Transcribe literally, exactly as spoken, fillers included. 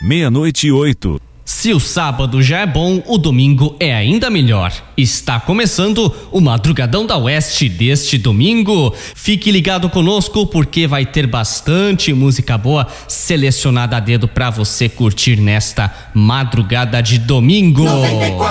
meia-noite e oito. Se o sábado já é bom, o domingo é ainda melhor. Está começando o Madrugadão da Oeste deste domingo. Fique ligado conosco porque vai ter bastante música boa selecionada a dedo para você curtir nesta madrugada de domingo. noventa e quatro